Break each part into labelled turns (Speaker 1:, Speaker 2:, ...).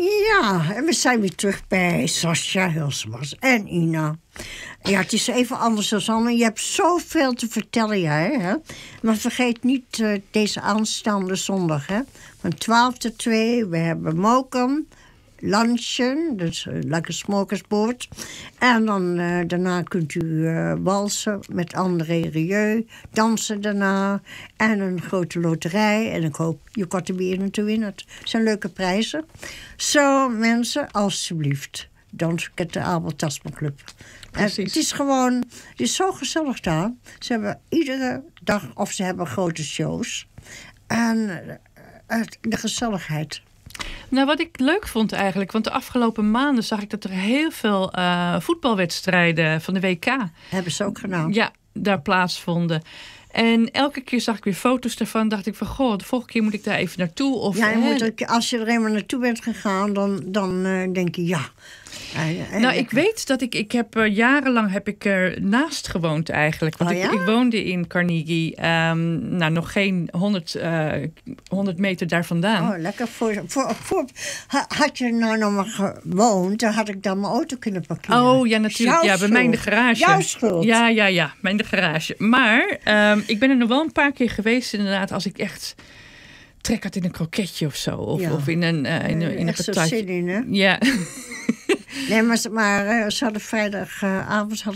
Speaker 1: Ja, en we zijn weer terug bij Sascha Hulsmans en Ina. Ja, het is even anders dan Anne. Je hebt zoveel te vertellen, jij, hè? Maar vergeet niet deze aanstaande zondag, hè? Van 12 tot 2, we hebben Mokum, lunchen, dus lekker smokersboord. En dan daarna kunt u walsen met André Rieu, dansen daarna. En een grote loterij. En ik hoop je korte bieren te winnen. Het zijn leuke prijzen. Zo, mensen, alsjeblieft. Don't forget de Abel Tasman Club. Het is gewoon, het is zo gezellig daar. Ze hebben iedere dag, of ze hebben grote shows. En de gezelligheid.
Speaker 2: Nou, wat ik leuk vond eigenlijk, want de afgelopen maanden zag ik dat er heel veel voetbalwedstrijden van de WK...
Speaker 1: Hebben ze ook gedaan.
Speaker 2: Ja, daar plaatsvonden. En elke keer zag ik weer foto's daarvan. Dacht ik van, goh, de volgende keer moet ik daar even naartoe. Of,
Speaker 1: ja, als je er eenmaal naartoe bent gegaan, dan denk je ja.
Speaker 2: Nou, ik weet dat ik heb jarenlang heb ik er naast gewoond eigenlijk. Want ik woonde in Carnegie, nog geen 100 meter daar vandaan.
Speaker 1: Oh, lekker. Had je nou nog maar gewoond, dan had ik dan mijn auto kunnen parkeren.
Speaker 2: Oh, ja, natuurlijk. Ja, bij mij in de garage.
Speaker 1: Jouw schuld.
Speaker 2: Ja, mij in de garage. Maar ik ben er nog wel een paar keer geweest, inderdaad, als ik echt trek had in een kroketje of zo. Of in een patatje.
Speaker 1: Zin in, hè?
Speaker 2: Ja.
Speaker 1: Nee, maar ze hadden vrijdagavond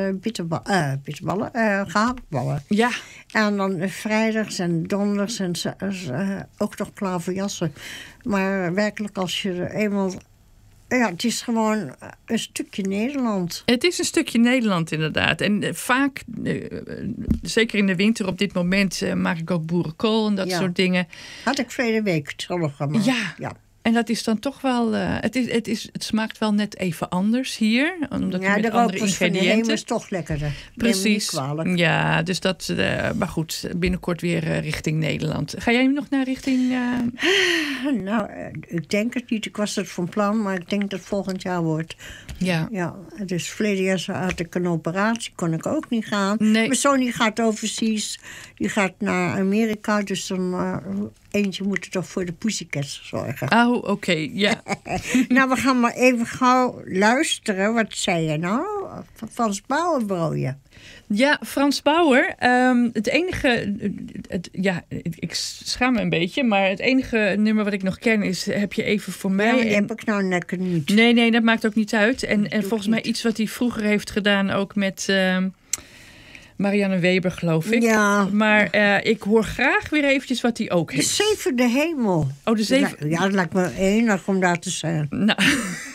Speaker 1: gehaktballen. Ja. En dan vrijdags en donderdags en ook nog klaverjassen. Maar werkelijk, als je er eenmaal... Ja, het is gewoon een stukje Nederland.
Speaker 2: Het is een stukje Nederland, inderdaad. En vaak, zeker in de winter op dit moment, maak ik ook boerenkool en dat soort dingen.
Speaker 1: Had ik verlede week zelf gemaakt.
Speaker 2: Ja. En dat is dan toch wel... Het smaakt wel net even anders hier. Omdat
Speaker 1: ja,
Speaker 2: met
Speaker 1: de
Speaker 2: andere
Speaker 1: rook van de hemel is toch lekkerder.
Speaker 2: Precies. Ja, dus dat... maar goed, binnenkort weer richting Nederland. Ga jij nog naar richting...
Speaker 1: Nou, ik denk het niet. Ik was het van plan, maar ik denk dat het volgend jaar wordt. Ja. Dus verleden jaar had ik een operatie. Kon ik ook niet gaan. Nee. Mijn zoon die gaat overseas. Die gaat naar Amerika. Dus dan... eentje moet er toch voor de Pussycats zorgen.
Speaker 2: Oh, oké, ja.
Speaker 1: Nou, we gaan maar even gauw luisteren. Wat zei je nou? Frans Bauer, bro, ja.
Speaker 2: Ja, Frans Bauer. Het enige... ik schaam me een beetje. Maar het enige nummer wat ik nog ken is... Heb je even voor mij...
Speaker 1: Ja, die heb ik nou lekker niet.
Speaker 2: Nee, dat maakt ook niet uit. En volgens mij iets wat hij vroeger heeft gedaan ook met... Marianne Weber, geloof ik.
Speaker 1: Ja.
Speaker 2: Maar ik hoor graag weer eventjes wat hij ook heeft.
Speaker 1: De zevende hemel.
Speaker 2: Oh, de zevende...
Speaker 1: Ja, dat lijkt me enig om daar te zijn.
Speaker 2: Nou...